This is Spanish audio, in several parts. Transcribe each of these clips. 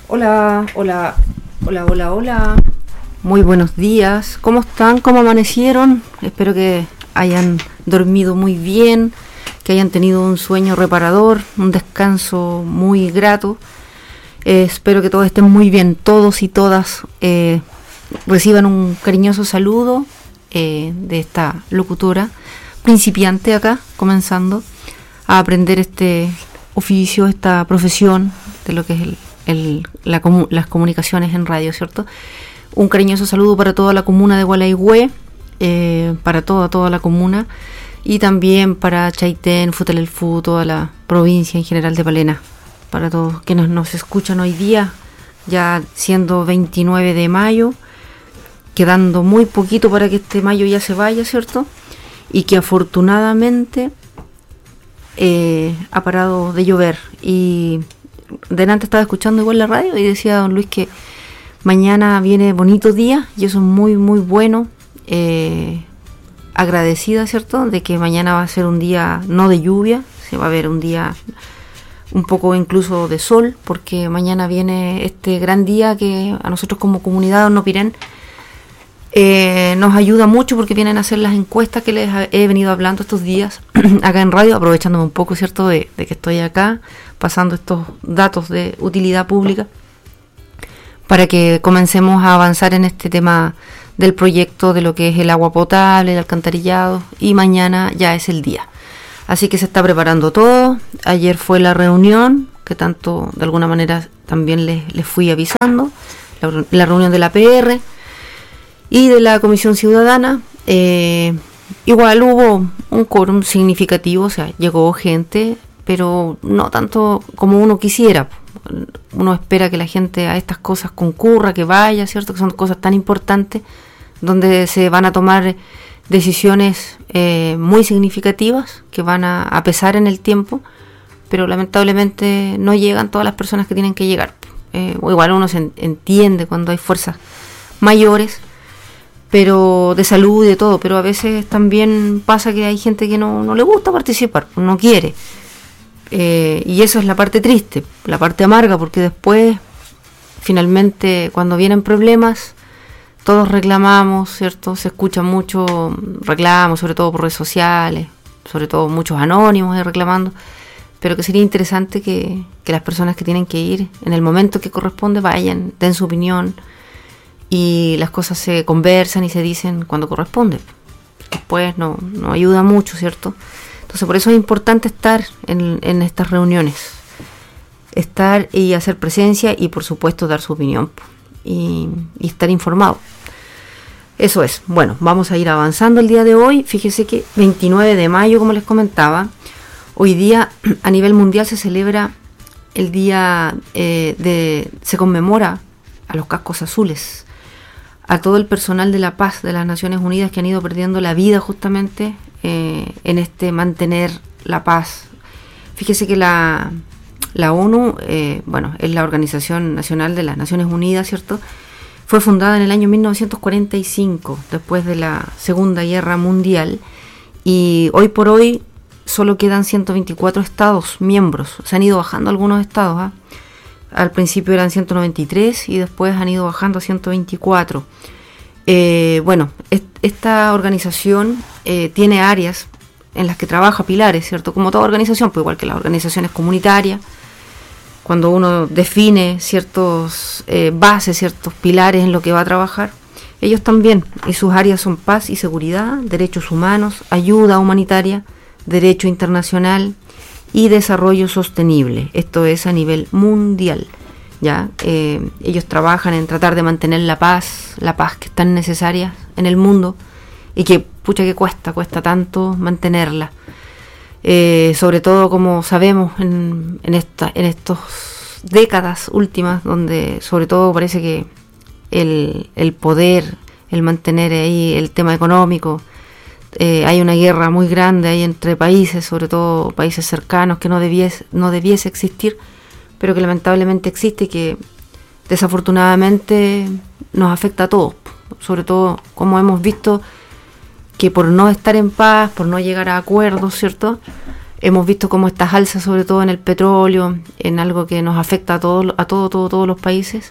Hola, hola, hola, hola, hola. Muy buenos días. ¿Cómo están? ¿Cómo amanecieron? Espero que hayan dormido muy bien, que hayan tenido un sueño reparador, un descanso muy grato. Espero que todos estén muy bien, todos y todas. Reciban un cariñoso saludo de esta locutora principiante acá, comenzando a aprender este oficio, esta profesión de lo que es las comunicaciones en radio, ¿cierto? Un cariñoso saludo para toda la comuna de Gualaigüe, para toda la comuna, y también para Chaitén, Futalelfú, toda la provincia en general de Palena, para todos quienes nos escuchan hoy día, ya siendo 29 de mayo, quedando muy poquito para que este mayo ya se vaya, ¿cierto? Y que afortunadamente ha parado de llover. Y delante estaba escuchando igual la radio y decía don Luis que mañana viene bonito día y eso es muy muy bueno. Agradecida, ¿cierto? De que mañana va a ser un día no de lluvia, se va a ver un día un poco incluso de sol, porque mañana viene este gran día que a nosotros como comunidad Hornopirén nos ayuda mucho, porque vienen a hacer las encuestas que les he venido hablando estos días acá en radio, aprovechándome un poco, ¿cierto?, de que estoy acá pasando estos datos de utilidad pública para que comencemos a avanzar en este tema del proyecto de lo que es el agua potable, el alcantarillado, y mañana ya es el día. Así que se está preparando todo. Ayer fue la reunión, que tanto de alguna manera también les fui avisando, la reunión de la PR y de la Comisión Ciudadana. Igual hubo un quórum significativo, o sea, llegó gente, pero no tanto como uno quisiera. Uno espera que la gente a estas cosas concurra, que vaya, ¿cierto? Que son cosas tan importantes, donde se van a tomar decisiones muy significativas, que van a pesar en el tiempo, pero lamentablemente no llegan todas las personas que tienen que llegar. Igual uno se entiende cuando hay fuerzas mayores, pero de salud y de todo, pero a veces también pasa que hay gente que no le gusta participar, no quiere, y eso es la parte triste, la parte amarga, porque después finalmente cuando vienen problemas todos reclamamos, ¿cierto? Se escucha mucho reclamos, sobre todo por redes sociales, sobre todo muchos anónimos reclamando, pero que sería interesante que las personas que tienen que ir en el momento que corresponde vayan, den su opinión, y las cosas se conversan y se dicen cuando corresponde. Después no ayuda mucho, ¿cierto? Entonces por eso es importante estar en estas reuniones, estar y hacer presencia, y por supuesto dar su opinión y estar informado. Eso es. Bueno, vamos a ir avanzando el día de hoy. Fíjese que 29 de mayo, como les comentaba, hoy día a nivel mundial se celebra el día se conmemora a los cascos azules, a todo el personal de la paz de las Naciones Unidas que han ido perdiendo la vida justamente en este mantener la paz. Fíjese que la ONU, es la Organización Nacional de las Naciones Unidas, ¿cierto? Fue fundada en el año 1945, después de la Segunda Guerra Mundial, y hoy por hoy solo quedan 124 estados miembros. Se han ido bajando algunos estados, Al principio eran 193 y después han ido bajando a 124. Esta organización tiene áreas en las que trabaja pilares, ¿cierto? Como toda organización, pues igual que las organizaciones comunitarias, cuando uno define ciertos bases, ciertos pilares en lo que va a trabajar, ellos también, y sus áreas son paz y seguridad, derechos humanos, ayuda humanitaria, derecho internacional y desarrollo sostenible. Esto es a nivel mundial, ¿ya? Ellos trabajan en tratar de mantener la paz que es tan necesaria en el mundo, y que que cuesta tanto mantenerla. Sobre todo, como sabemos, en estas décadas últimas, donde sobre todo parece que el poder, el mantener ahí el tema económico, hay una guerra muy grande ahí entre países, sobre todo países cercanos, que no debiese existir, pero que lamentablemente existe, y que desafortunadamente nos afecta a todos, sobre todo como hemos visto que por no estar en paz, por no llegar a acuerdos, ¿cierto? Hemos visto cómo estas alzas, sobre todo en el petróleo, en algo que nos afecta a todos los países,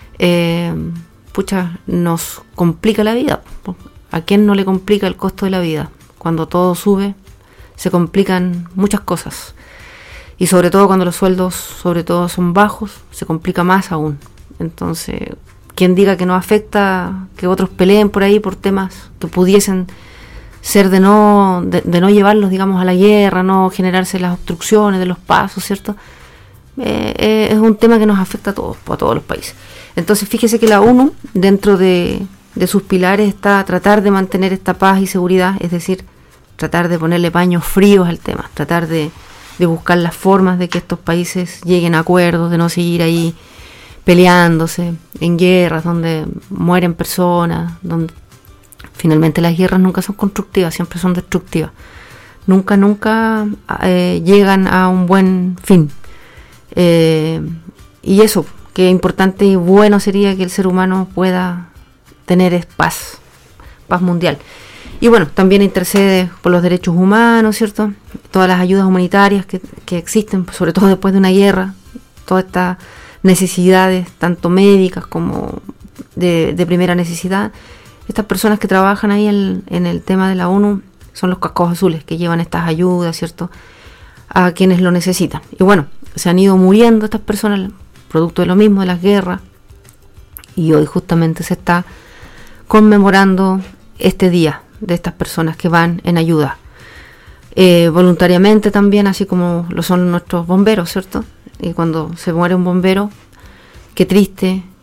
nos complica la vida. ¿A quién no le complica el costo de la vida? Cuando todo sube, se complican muchas cosas. Y sobre todo cuando los sueldos, sobre todo, son bajos, se complica más aún. Entonces, quien diga que no afecta, que otros peleen por ahí por temas que pudiesen ser de no llevarlos, digamos, a la guerra, no generarse las obstrucciones de los pasos, ¿cierto? Es un tema que nos afecta a todos los países. Entonces, fíjese que la ONU, dentro de sus pilares, está a tratar de mantener esta paz y seguridad, es decir, tratar de ponerle paños fríos al tema, tratar de buscar las formas de que estos países lleguen a acuerdos, de no seguir ahí peleándose en guerras donde mueren personas, donde finalmente las guerras nunca son constructivas, siempre son destructivas. Nunca llegan a un buen fin. Y eso, que importante y bueno sería que el ser humano pueda tener paz mundial. Y bueno, también intercede por los derechos humanos, ¿cierto? Todas las ayudas humanitarias que existen, sobre todo después de una guerra, todas estas necesidades, tanto médicas como de primera necesidad. Estas personas que trabajan ahí en el tema de la ONU son los cascos azules que llevan estas ayudas, ¿cierto?, a quienes lo necesitan. Y bueno, se han ido muriendo estas personas, producto de lo mismo, de las guerras, y hoy justamente se está conmemorando este día de estas personas que van en ayuda, voluntariamente también, así como lo son nuestros bomberos, ¿cierto? Y cuando se muere un bombero, qué triste,